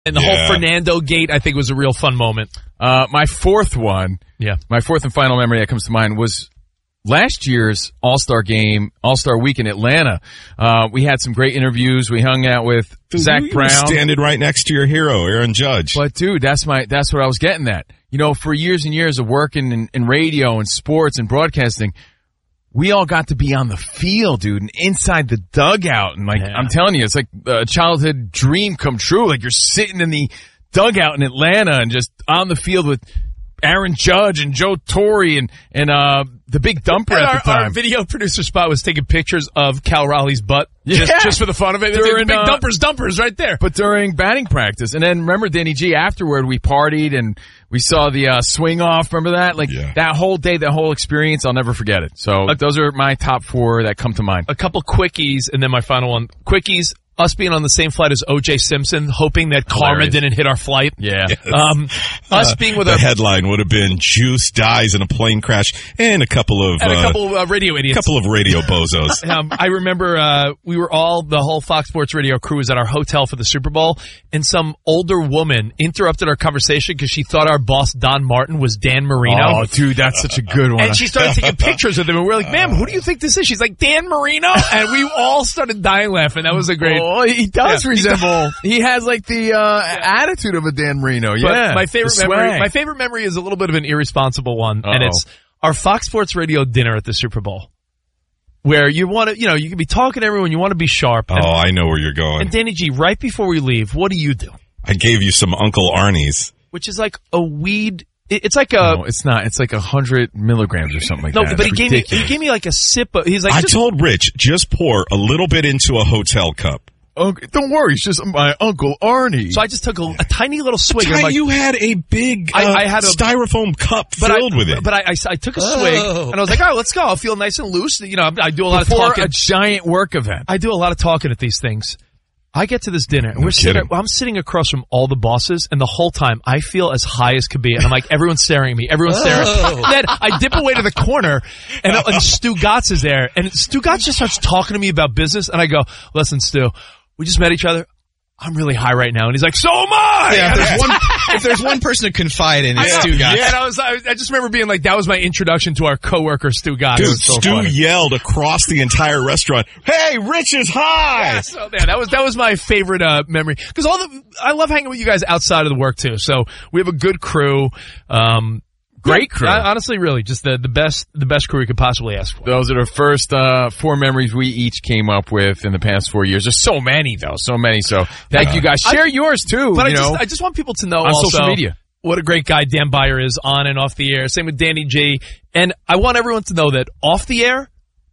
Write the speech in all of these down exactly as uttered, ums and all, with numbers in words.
And the Yeah. whole Fernando Gate, I think, was a real fun moment. Uh, my fourth one, Yeah. my fourth and final memory that comes to mind was last year's All-Star game, All-Star Week in Atlanta. Uh, we had some great interviews. We hung out with Dude, Zach you were Brown. standing right next to your hero, Aaron Judge. But dude, that's my, that's what I was getting at. You know, for years and years of working in, in radio and sports and broadcasting, we all got to be on the field, dude, and inside the dugout. And like, Yeah. I'm telling you, it's like a childhood dream come true. Like you're sitting in the dugout in Atlanta and just on the field with Aaron Judge and Joe Torre and, and, uh, the big dumper And at our, the time. our video producer spot was taking pictures of Cal Raleigh's butt. Just, Yeah. just for the fun of it. During, big uh, dumpers, dumpers right there. But during batting practice. And then remember Danny G, afterward we partied and we saw the uh, swing off. Remember that? Like Yeah. that whole day, that whole experience, I'll never forget it. So Uh, those are my top four that come to mind. A couple quickies, and then my final one. Quickies, us being on the same flight as O J Simpson, hoping that karma Hilarious. didn't hit our flight. Yeah. Um, us being with the our headline would have been Juice dies in a plane crash and a couple of and a uh, couple of uh, radio idiots. couple of radio bozos. Um, I remember uh, we were all, the whole Fox Sports Radio crew was at our hotel for the Super Bowl, and some older woman interrupted our conversation because she thought our boss, Don Martin, was Dan Marino. Oh, dude, that's such a good one. And she started taking pictures of them, and we we're like, ma'am, who do you think this is? She's like, Dan Marino? And we all started dying laughing. That was a great... Oh, he does Yeah. resemble. He has like the uh, attitude of a Dan Marino. But Yeah, my favorite the memory, swag. my favorite memory is a little bit of an irresponsible one, and Uh-oh. it's our Fox Sports Radio dinner at the Super Bowl, where you want to, you know, you can be talking to everyone, you want to be sharp. Oh, And, I know where you're going. and Danny G, right before we leave, what do you do? I gave you some Uncle Arnie's. Which is like a weed. it- It's like a No, it's not. It's like a hundred milligrams or something like no, that. but he It's gave me ridiculous. he gave me like a sip. Of, he's like, I just, told Rich, just pour a little bit into a hotel cup. Okay, don't worry, it's just my Uncle Arnie. so I just took a, a tiny little swig. and I'm Ty, like, you had a big uh, I- I had a- styrofoam cup but filled I, with it. But I, I, I took a swig and I was like, all right, let's go. I'll feel nice and loose. You know, I do a lot Before of talking. a giant work event. I do a lot of talking at these things. I get to this dinner, and No we're sitting. kidding. I'm sitting across from all the bosses, and the whole time I feel as high as could be, and I'm like, everyone's staring at me. Everyone's staring. Then I dip away to the corner, and, and Stu Gatz is there, and Stu Gatz just starts talking to me about business, and I go, "Listen, Stu, we just met each other. I'm really high right now," and he's like, "So am I." Yeah, if there's one, if there's one person to confide in, it's Yeah, Stu Gatz. yeah, and I was, I, I just remember being like, that was my introduction to our coworker, Stu Gatz. Dude, It was so Stu funny. yelled across the entire restaurant, "Hey, Rich is high!" Yeah, so yeah, that was that was my favorite uh, memory because all the I love hanging with you guys outside of the work too. So we have a good crew, um, Great crew. I- honestly, really, just the the best the best crew we could possibly ask for. Those are the first uh, four memories we each came up with in the past four years. There's so many, though, so many. So thank you guys. Share yours too. But I you just know, I just want people to know on also social media. what a great guy Dan Beyer is on and off the air. Same with Danny G. And I want everyone to know that off the air,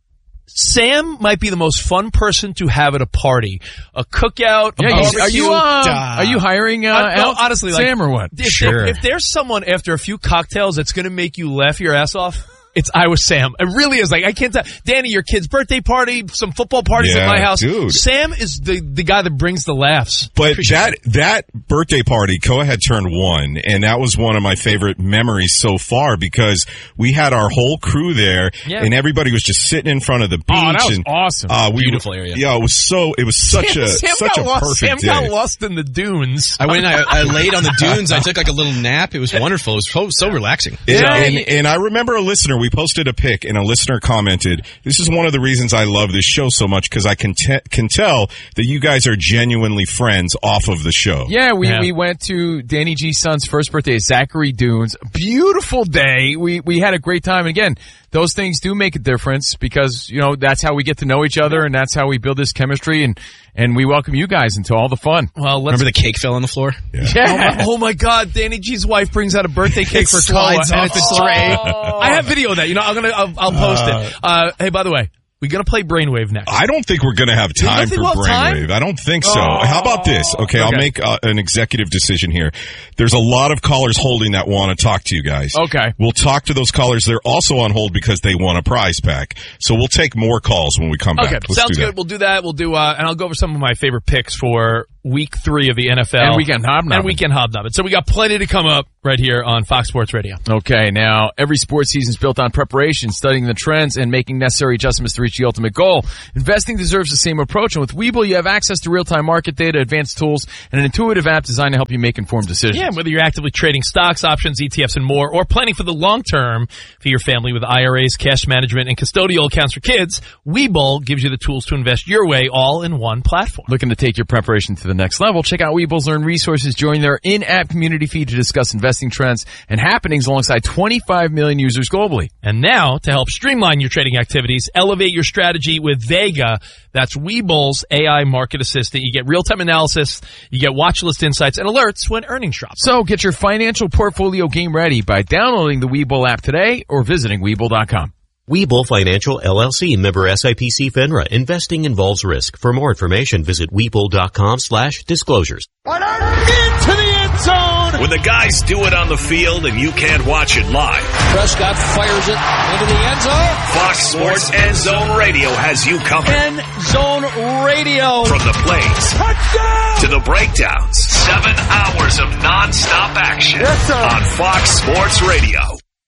Sam might be the most fun person to have at a party, a cookout, a Yeah, you- barbecue. are you uh, Duh. are you hiring uh, Uh, no, out honestly, like, Sam or what? If, Sure. if, if there's someone after a few cocktails that's going to make you laugh your ass off, it's I was Sam. It really is. Like, I can't tell. Danny, your kid's birthday party, some football parties Yeah, at my house. dude. Sam is the, the guy that brings the laughs. But Appreciate that that birthday party, Coa had turned one, and that was one of my favorite memories so far because we had our whole crew there, Yeah. and everybody was just sitting in front of the beach. Oh, that was and, awesome. Uh, we, Beautiful area. Yeah, it was so. It was such Sam, a Sam such got a lost. perfect Sam day. got lost in the dunes. I went and I, I laid on the dunes. I took like a little nap. It was wonderful. It was so, so relaxing. And, Yeah. and, and I remember a listener, we posted a pic and a listener commented, this is one of the reasons I love this show so much because I can, te- can tell that you guys are genuinely friends off of the show. Yeah, we, Yeah. we went to Danny G's son's first birthday at Zachary Dunes. Beautiful day. We we had a great time. And again, those things do make a difference because, you know, that's how we get to know each other and that's how we build this chemistry and, and we welcome you guys into all the fun. Well, let's. Remember the cake fell on the floor? Oh my, oh my God! Danny G's wife brings out a birthday cake It for Koa, slides and off it's the a tray. I have video of that. You know, I'm gonna, I'll, I'll post it. Uh, hey, by the way, we're gonna play Brainwave next. I don't think we're going to have time think for we'll have time? Brainwave. I don't think so. Oh. How about this? Okay, I'll Okay. make uh, an executive decision here. There's a lot of callers holding that want to talk to you guys. Okay. We'll talk to those callers. They're also on hold because they want a prize pack. So we'll take more calls when we come back. Okay, Let's sounds do that. good. We'll do that. We'll do, uh, and I'll go over some of my favorite picks for week three of the N F L. And Weekend Hobnobbing. And Weekend Hobnobbing. So we got plenty to come up right here on Fox Sports Radio. Okay, now every sports season is built on preparation, studying the trends, and making necessary adjustments to reach the ultimate goal. Investing deserves the same approach, and with Webull, you have access to real-time market data, advanced tools, and an intuitive app designed to help you make informed decisions. Yeah, whether you're actively trading stocks, options, E T Fs, and more, or planning for the long term for your family with I R As, cash management, and custodial accounts for kids, Webull gives you the tools to invest your way all in one platform. Looking to take your preparation to the next level? Check out Webull's Learn Resources. Join their in-app community feed to discuss investing trends and happenings alongside twenty-five million users globally. And now, to help streamline your trading activities, elevate your strategy with Vega. That's Webull's A I market assistant. You get real-time analysis, you get watch list insights, and alerts when earnings drop. So get your financial portfolio game ready by downloading the Webull app today or visiting Webull dot com. Webull Financial, L L C, member S I P C FINRA. Investing involves risk. For more information, visit Webull dot com slash disclosures. Into the end zone! When the guys do it on the field and you can't watch it live, Prescott fires it into the end zone. Fox Sports End Zone Radio has you covered. End Zone Radio. From the plays Touchdown! to the breakdowns, seven hours of nonstop action Yes, sir. on Fox Sports Radio.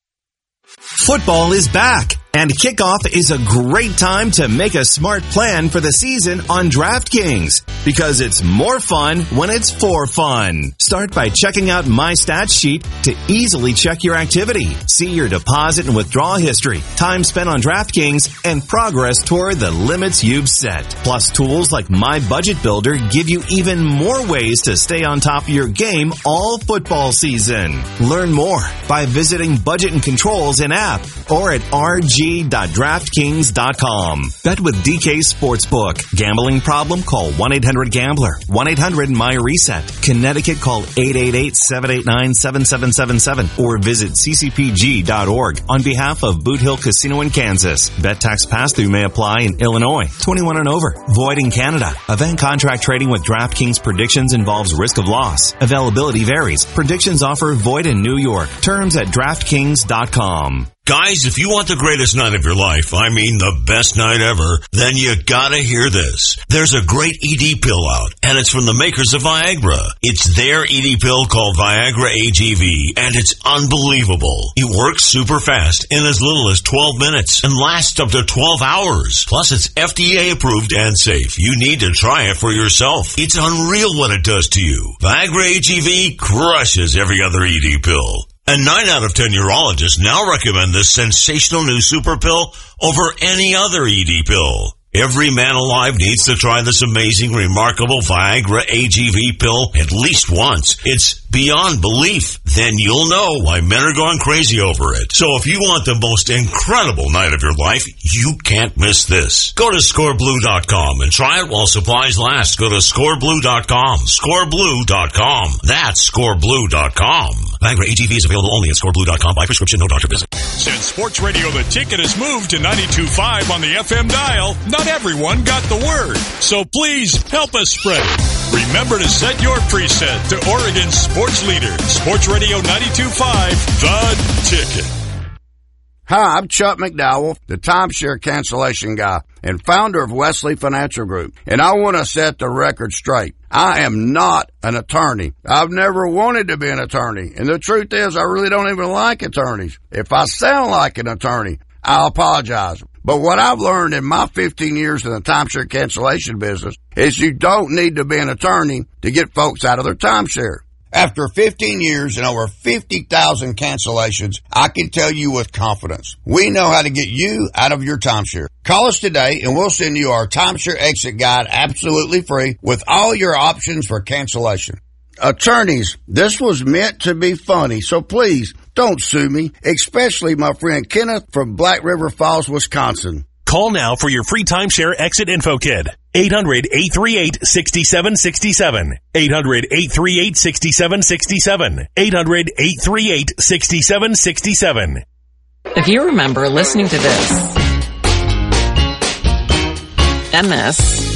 Football is back, and kickoff is a great time to make a smart plan for the season on DraftKings, because it's more fun when it's for fun. Start by checking out My Stats Sheet to easily check your activity, see your deposit and withdrawal history, time spent on DraftKings, and progress toward the limits you've set. Plus, tools like My Budget Builder give you even more ways to stay on top of your game all football season. Learn more by visiting Budget and Controls in app or at r g dot draftkings dot com. Bet with D K Sportsbook. Gambling problem? Call one eight hundred gambler. one eight hundred M Y reset. Connecticut, call eight eight eight, seven eight nine, seven seven seven seven or visit c c p g dot org on behalf of Boot Hill Casino in Kansas. Bet tax pass-through may apply in Illinois. twenty-one and over. Void in Canada. Event contract trading with DraftKings predictions involves risk of loss. Availability varies. Predictions offer void in New York. Terms at draftkings dot com. Guys, if you want the greatest night of your life, I mean the best night ever, then you gotta hear this. There's a great E D pill out, and it's from the makers of Viagra. It's their E D pill called Viagra A G V, and it's unbelievable. It works super fast in as little as twelve minutes and lasts up to twelve hours. Plus, it's F D A approved and safe. You need to try it for yourself. It's unreal what it does to you. Viagra A G V crushes every other E D pill. And nine out of ten urologists now recommend this sensational new super pill over any other E D pill. Every man alive needs to try this amazing, remarkable Viagra A G V pill at least once. It's beyond belief. Then you'll know why men are going crazy over it. So if you want the most incredible night of your life, you can't miss this. Go to score blue dot com and try it while supplies last. Go to score blue dot com. score blue dot com. That's score blue dot com. Viagra A G V is available only at score blue dot com by prescription, no doctor visit. Since Sports Radio The Ticket has moved to ninety-two point five on the F M dial, not everyone got the word. So please help us spread it. Remember to set your preset to Oregon's sports leader, Sports Radio ninety-two point five, The Ticket. Hi, I'm Chuck McDowell, the timeshare cancellation guy and founder of Wesley Financial Group, and I want to set the record straight. I am not an attorney. I've never wanted to be an attorney, and the truth is I really don't even like attorneys. If I sound like an attorney, I apologize. But what I've learned in my fifteen years in the timeshare cancellation business is you don't need to be an attorney to get folks out of their timeshare. After fifteen years and over fifty thousand cancellations, I can tell you with confidence, we know how to get you out of your timeshare. Call us today and we'll send you our timeshare exit guide absolutely free with all your options for cancellation. Attorneys, this was meant to be funny, so please don't sue me, especially my friend Kenneth from Black River Falls, Wisconsin. Call now for your free timeshare exit info kit. eight hundred, eight three eight, six seven six seven. eight hundred, eight three eight, six seven six seven. eight hundred, eight three eight, six seven six seven. If you remember listening to this, and this,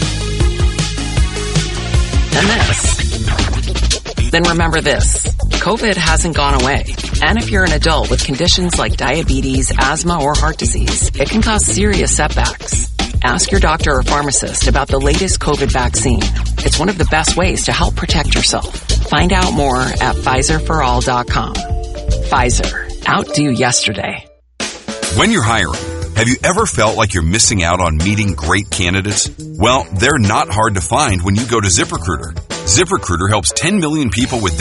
and this, then remember this. COVID hasn't gone away. And if you're an adult with conditions like diabetes, asthma, or heart disease, it can cause serious setbacks. Ask your doctor or pharmacist about the latest COVID vaccine. It's one of the best ways to help protect yourself. Find out more at Pfizer for all dot com. Pfizer. Outdo yesterday. When you're hiring, Have you ever felt like you're missing out on meeting great candidates? Well, they're not hard to find when you go to ZipRecruiter. ZipRecruiter helps ten million people with